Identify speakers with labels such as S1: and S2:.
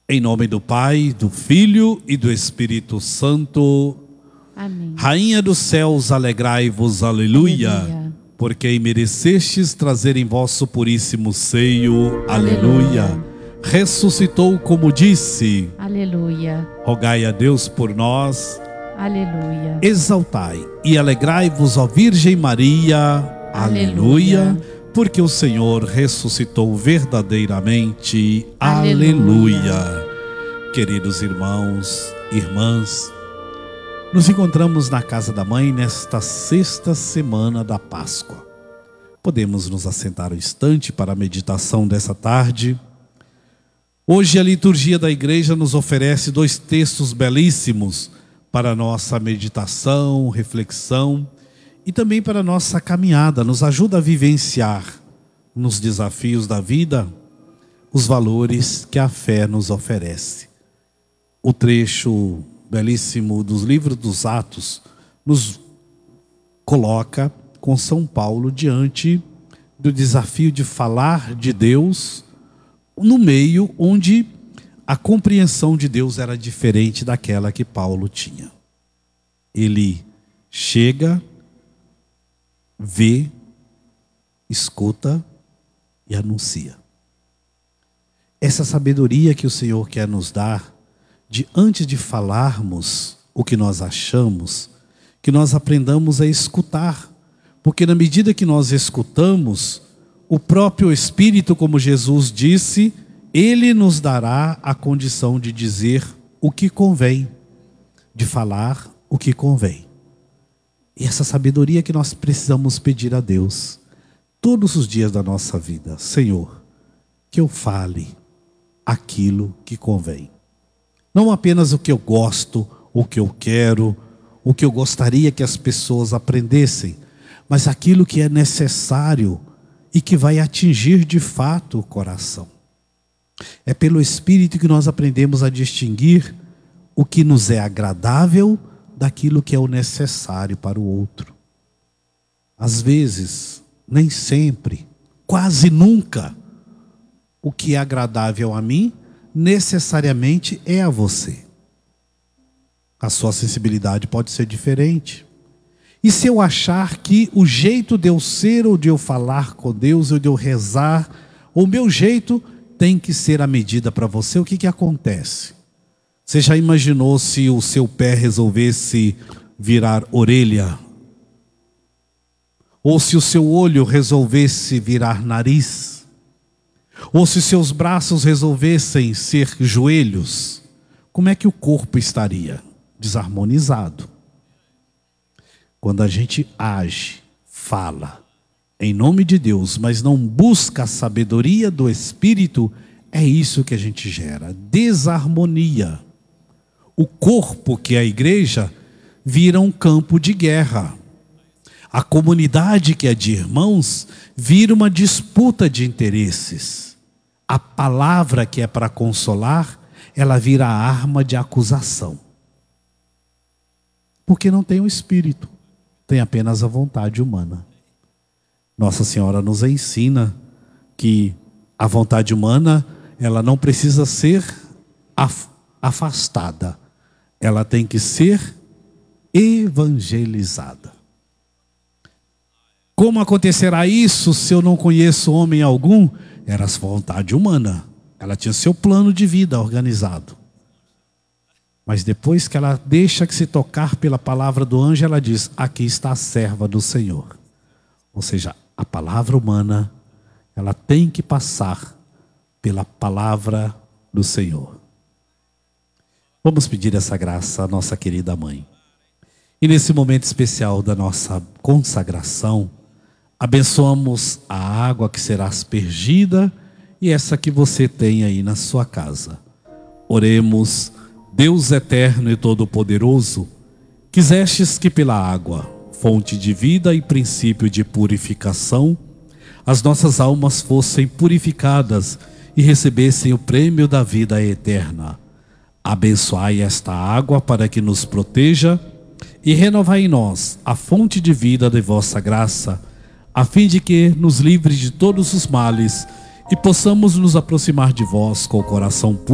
S1: Em nome do Pai, do Filho e do Espírito Santo.
S2: Amém.
S1: Rainha dos céus, alegrai-vos, aleluia.
S2: Aleluia.
S1: Porque merecestes trazer em vosso puríssimo seio, aleluia. Ressuscitou como disse,
S2: Aleluia.
S1: rogai a Deus por nós.
S2: Aleluia.
S1: Exaltai e alegrai-vos, ó Virgem Maria, aleluia. Porque o Senhor ressuscitou verdadeiramente, aleluia. Queridos irmãos, irmãs, nos encontramos na casa da mãe nesta sexta semana da Páscoa. Podemos nos assentar um instante para a meditação dessa tarde. Hoje a liturgia da igreja nos oferece 2 textos belíssimos para a nossa meditação, reflexão e também para a nossa caminhada. Nos ajuda a vivenciar nos desafios da vida os valores que a fé nos oferece. O trecho belíssimo dos livros dos Atos nos coloca com São Paulo diante do desafio de falar de Deus no meio onde a compreensão de Deus era diferente daquela que Paulo tinha. Ele chega, vê, escuta e anuncia. Essa sabedoria que o Senhor quer nos dar, de antes de falarmos o que nós achamos, que nós aprendamos a escutar. Porque na medida que nós escutamos, o próprio Espírito, como Jesus disse, Ele nos dará a condição de dizer o que convém, de falar o que convém. E essa sabedoria que nós precisamos pedir a Deus, todos os dias da nossa vida. Senhor, que eu fale aquilo que convém. Não apenas o que eu gosto, o que eu quero, o que eu gostaria que as pessoas aprendessem, mas aquilo que é necessário e que vai atingir de fato o coração. É pelo Espírito que nós aprendemos a distinguir o que nos é agradável daquilo que é o necessário para o outro. Às vezes, nem sempre, quase nunca, o que é agradável a mim, necessariamente é a você. A sua sensibilidade pode ser diferente. E se eu achar que o jeito de eu ser, ou de eu falar com Deus, ou de eu rezar, o meu jeito tem que ser a medida para você, o que acontece? Você já imaginou se o seu pé resolvesse virar orelha? Ou se o seu olho resolvesse virar nariz? Ou se seus braços resolvessem ser joelhos? Como é que o corpo estaria? Desarmonizado. Quando a gente age, fala em nome de Deus, mas não busca a sabedoria do Espírito, é isso que a gente gera, desarmonia. O corpo, que é a igreja, vira um campo de guerra. A comunidade, que é de irmãos, vira uma disputa de interesses. A palavra, que é para consolar, ela vira arma de acusação. Porque não tem o Espírito, tem apenas a vontade humana. Nossa Senhora nos ensina que a vontade humana, ela não precisa ser afastada. Ela tem que ser evangelizada. Como acontecerá isso se eu não conheço homem algum? Era a vontade humana. Ela tinha seu plano de vida organizado. Mas depois que ela deixa que se tocar pela palavra do anjo, ela diz, aqui está a serva do Senhor. Ou seja, a palavra humana, ela tem que passar pela palavra do Senhor. Vamos pedir essa graça à nossa querida mãe. E nesse momento especial da nossa consagração, abençoamos a água que será aspergida e essa que você tem aí na sua casa. Oremos. Deus eterno e todo-poderoso, quisestes que pela água, fonte de vida e princípio de purificação, as nossas almas fossem purificadas e recebessem o prêmio da vida eterna. Abençoai esta água para que nos proteja e renovai em nós a fonte de vida de vossa graça, a fim de que nos livre de todos os males e possamos nos aproximar de vós com o coração puro